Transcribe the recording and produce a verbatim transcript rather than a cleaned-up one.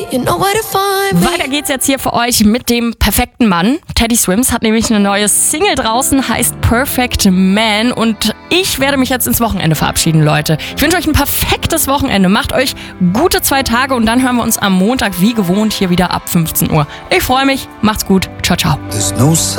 you know where to find me. Weiter geht's jetzt hier für euch mit dem perfekten Mann. Teddy Swims hat nämlich eine neue Single draußen, heißt Perfect Man. Und ich werde mich jetzt ins Wochenende verabschieden, Leute. Ich wünsche euch ein perfektes Wochenende. Macht euch gute zwei Tage und dann hören wir uns am Montag wie gewohnt hier wieder ab fünfzehn Uhr. Ich freue mich. Macht's gut. Ciao, ciao.